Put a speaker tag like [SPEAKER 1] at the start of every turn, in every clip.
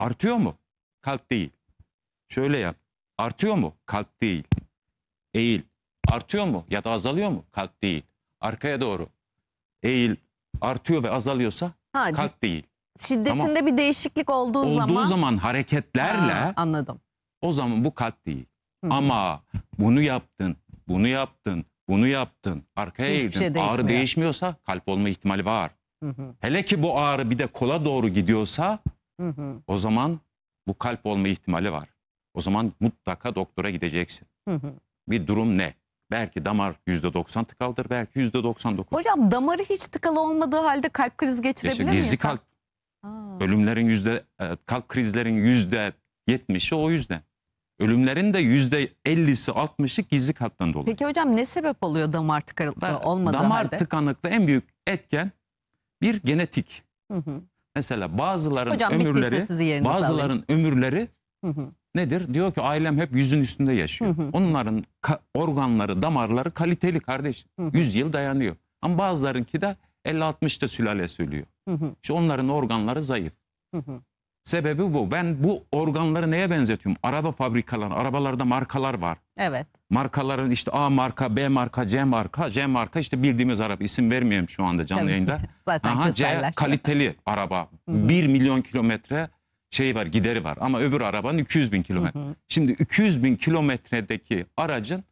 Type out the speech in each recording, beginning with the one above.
[SPEAKER 1] Artıyor mu? Kalp değil. Şöyle yap. Artıyor mu? Kalp değil. Eğil. Artıyor mu? Ya da azalıyor mu? Kalp değil. Arkaya doğru. Eğil. Artıyor ve azalıyorsa kalp değil.
[SPEAKER 2] Şiddetinde
[SPEAKER 1] Ama
[SPEAKER 2] bir değişiklik olduğu
[SPEAKER 1] zaman hareketlerle
[SPEAKER 2] anladım.
[SPEAKER 1] o zaman bu kalp değil.
[SPEAKER 2] Hı.
[SPEAKER 1] Ama bunu yaptın, bunu yaptın, bunu yaptın, arkaya
[SPEAKER 2] Hiçbir
[SPEAKER 1] eğildin.
[SPEAKER 2] şey
[SPEAKER 1] Ağrı
[SPEAKER 2] değişmiyor.
[SPEAKER 1] değişmiyorsa kalp olma ihtimali var.
[SPEAKER 2] Hı hı.
[SPEAKER 1] Hele ki bu ağrı bir de kola doğru gidiyorsa
[SPEAKER 2] Hı hı.
[SPEAKER 1] o zaman bu kalp olma ihtimali var. O zaman mutlaka doktora gideceksin.
[SPEAKER 2] Hı hı.
[SPEAKER 1] Bir durum ne? Belki damar %90 tıkalıdır, belki %99.
[SPEAKER 2] Hocam damarı hiç tıkalı olmadığı halde kalp krizi geçirebilir
[SPEAKER 1] İşte
[SPEAKER 2] miyiz?
[SPEAKER 1] gizli kalp. Ölümlerin kalp krizlerin %70'i o yüzden. Ölümlerin de %50'si 60'ı gizli kalpten dolayı.
[SPEAKER 2] Peki hocam ne sebep oluyor damar tıkanıklığı olmadığı
[SPEAKER 1] Damar
[SPEAKER 2] halde?
[SPEAKER 1] tıkanıklığı en büyük etken bir genetik.
[SPEAKER 2] Hı hı.
[SPEAKER 1] Mesela bazıların
[SPEAKER 2] Hocam bittiyse
[SPEAKER 1] ömürleri,
[SPEAKER 2] sizi yerinize alayım.
[SPEAKER 1] bazıların ömürleri
[SPEAKER 2] Hı hı.
[SPEAKER 1] nedir? Diyor ki ailem hep yüzün üstünde yaşıyor.
[SPEAKER 2] Hı hı.
[SPEAKER 1] Onların organları, damarları kaliteli kardeşim.
[SPEAKER 2] Hı hı.
[SPEAKER 1] 100 yıl dayanıyor. Ama bazılarınki de 50-60'ta sülalesi ölüyor.
[SPEAKER 2] Hı hı.
[SPEAKER 1] İşte onların organları zayıf.
[SPEAKER 2] Hı hı.
[SPEAKER 1] Sebebi bu. Ben bu organları neye benzetiyorum? Araba fabrikaları, arabalarda markalar var.
[SPEAKER 2] Evet.
[SPEAKER 1] Markaların işte A marka, B marka, C marka. C marka işte bildiğimiz araba. İsim vermeyeyim şu anda canlı
[SPEAKER 2] Tabii.
[SPEAKER 1] yayında.
[SPEAKER 2] Zaten
[SPEAKER 1] C
[SPEAKER 2] keserler.
[SPEAKER 1] kaliteli araba. 1 milyon kilometre şey var, gideri var. Ama öbür arabanın 200 bin kilometre.
[SPEAKER 2] Hı hı.
[SPEAKER 1] Şimdi 200 bin kilometredeki aracın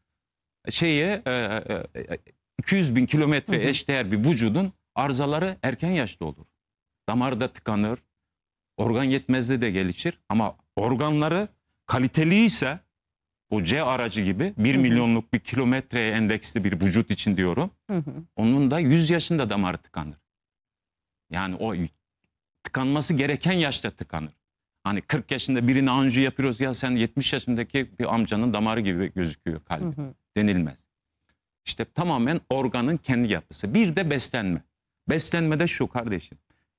[SPEAKER 1] 200 bin kilometre eşdeğer bir vücudun arızaları erken yaşta olur. Damarda tıkanır. Organ yetmezliği de gelişir. Ama organları kaliteli ise o C aracı gibi 1 milyonluk bir kilometreye endeksli bir vücut için diyorum.
[SPEAKER 2] Hı hı.
[SPEAKER 1] Onun da 100 yaşında damarı tıkanır. Yani o tıkanması gereken yaşta tıkanır. Hani 40 yaşında birini anjiyo yapıyoruz ya sen 70 yaşındaki bir amcanın damarı gibi gözüküyor kalbi.
[SPEAKER 2] Hı hı.
[SPEAKER 1] Denilmez. İşte tamamen organın kendi yapısı. Bir de beslenme. Beslenmede şu kardeşim.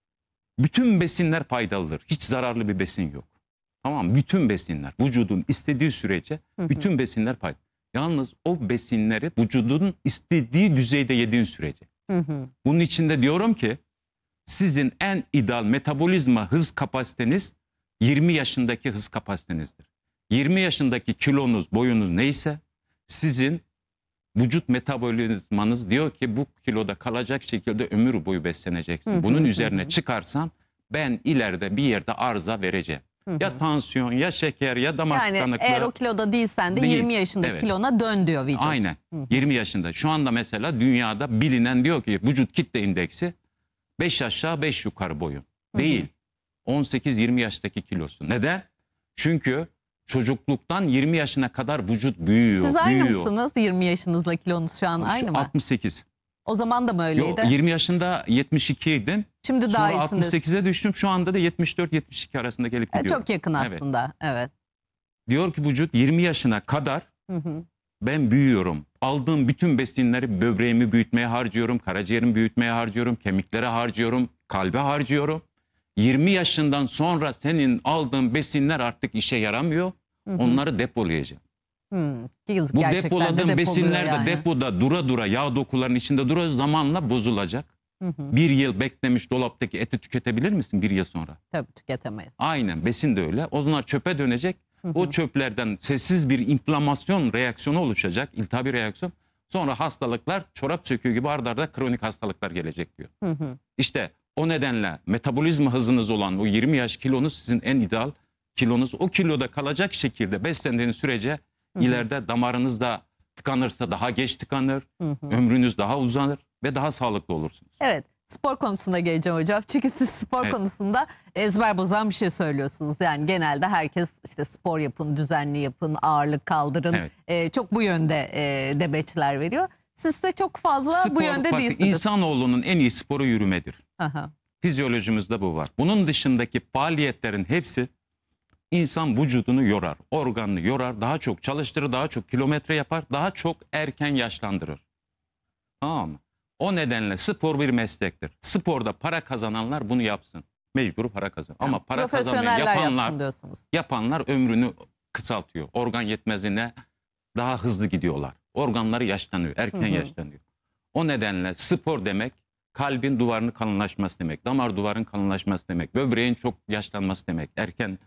[SPEAKER 1] Bütün besinler faydalıdır. Hiç zararlı bir besin yok. Tamam mı? Bütün besinler vücudun istediği sürece bütün besinler faydalı. Yalnız o besinleri vücudun istediği düzeyde yediğin sürece.
[SPEAKER 2] Hı hı.
[SPEAKER 1] Bunun için de diyorum ki sizin en ideal metabolizma hız kapasiteniz 20 yaşındaki hız kapasitenizdir. 20 yaşındaki kilonuz, boyunuz neyse sizin vücut metabolizmanız diyor ki bu kiloda kalacak şekilde ömür boyu besleneceksin. Bunun üzerine çıkarsan ben ileride bir yerde arıza vereceğim. Ya tansiyon, ya şeker, ya damar
[SPEAKER 2] Yani
[SPEAKER 1] tıkanıklığı.
[SPEAKER 2] eğer o kiloda değilsen de
[SPEAKER 1] Değil.
[SPEAKER 2] 20 yaşındaki
[SPEAKER 1] Evet.
[SPEAKER 2] kilona dön diyor vücut.
[SPEAKER 1] Aynen. 20 yaşında. Şu anda mesela dünyada bilinen diyor ki vücut kitle indeksi 5 aşağı 5 yukarı boyun. Değil. 18-20 yaştaki kilosu. Neden? Çünkü çocukluktan 20 yaşına kadar vücut büyüyor.
[SPEAKER 2] Siz aynı
[SPEAKER 1] büyüyor.
[SPEAKER 2] mısınız? 20 yaşınızla kilonuz şu an aynı mı?
[SPEAKER 1] 68.
[SPEAKER 2] O zaman da mı öyleydi?
[SPEAKER 1] Yo, 20 yaşında 72 idim.
[SPEAKER 2] Şimdi daha
[SPEAKER 1] Sonra
[SPEAKER 2] iyisiniz.
[SPEAKER 1] 68'e düştüm. Şu anda da 74-72 arasında gelip gidiyorum.
[SPEAKER 2] Çok yakın
[SPEAKER 1] Evet.
[SPEAKER 2] aslında. Evet.
[SPEAKER 1] Diyor ki vücut 20 yaşına kadar
[SPEAKER 2] Hı hı.
[SPEAKER 1] ben büyüyorum. Aldığım bütün besinleri böbreğimi büyütmeye harcıyorum. Karaciğerimi büyütmeye harcıyorum. Kemiklere harcıyorum. Kalbe harcıyorum. 20 yaşından sonra senin aldığın besinler artık işe yaramıyor. Onları depolayacağım.
[SPEAKER 2] Yazık,
[SPEAKER 1] Bu
[SPEAKER 2] gerçekten de
[SPEAKER 1] depoladığım
[SPEAKER 2] depoluyor
[SPEAKER 1] besinler de
[SPEAKER 2] yani.
[SPEAKER 1] depoda dura dura yağ dokuların içinde dura zamanla bozulacak. Bir yıl beklemiş dolaptaki eti tüketebilir misin bir yıl sonra?
[SPEAKER 2] Tabii tüketemeyiz.
[SPEAKER 1] Aynen besin de öyle. Onlar çöpe dönecek. O çöplerden sessiz bir inflamasyon reaksiyonu oluşacak. İltihabi reaksiyon. Sonra hastalıklar çorap söküğü gibi arda arda kronik hastalıklar gelecek diyor. İşte o nedenle metabolizma hızınız olan o 20 yaş kilonuz sizin en ideal kilonuz. O kiloda kalacak şekilde beslendiğiniz sürece ileride damarınız da tıkanırsa daha geç tıkanır. Ömrünüz daha uzanır ve daha sağlıklı olursunuz.
[SPEAKER 2] Evet. Spor konusuna geleceğim hocam. Çünkü siz spor konusunda ezber bozan bir şey söylüyorsunuz. Yani genelde herkes işte spor yapın, düzenli yapın, ağırlık kaldırın. Çok bu yönde demeçler veriyor. Siz de çok fazla bu yönde değilsiniz.
[SPEAKER 1] İnsanoğlunun en iyi sporu yürümedir.
[SPEAKER 2] Aha.
[SPEAKER 1] Fizyolojimizde bu var. Bunun dışındaki faaliyetlerin hepsi insan vücudunu yorar, organını yorar, daha çok çalıştırır, daha çok kilometre yapar, daha çok erken yaşlandırır. Tamam mı? O nedenle spor bir meslektir. Sporda para kazananlar bunu yapsın. Mecbur para kazan. Ama para kazanmayan yapanlar ömrünü kısaltıyor. Organ yetmezliğine daha hızlı gidiyorlar. Organları yaşlanıyor, erken yaşlanıyor. O nedenle spor demek kalbin duvarının kalınlaşması demek, damar duvarının kalınlaşması demek, böbreğin çok yaşlanması demek, erken